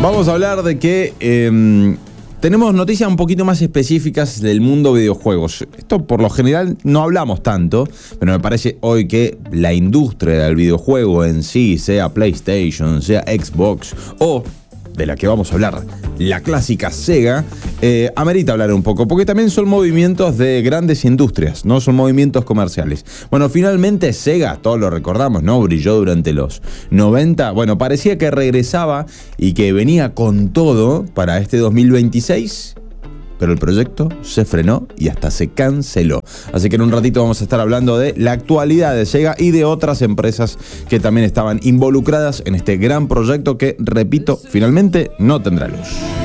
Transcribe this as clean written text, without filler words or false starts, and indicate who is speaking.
Speaker 1: Vamos a hablar de que tenemos noticias un poquito más específicas del mundo videojuegos. Esto por lo general no hablamos tanto, pero me parece hoy que la industria del videojuego en sí, sea PlayStation, sea Xbox o de la que vamos a hablar, la clásica Sega, amerita hablar un poco, porque también son movimientos de grandes industrias, no son movimientos comerciales. Bueno, finalmente Sega, todos lo recordamos, ¿no? Brilló durante los 90, bueno, parecía que regresaba y que venía con todo para este 2026, pero el proyecto se frenó y hasta se canceló. Así que en un ratito vamos a estar hablando de la actualidad de Sega y de otras empresas que también estaban involucradas en este gran proyecto que, repito, finalmente no tendrá luz.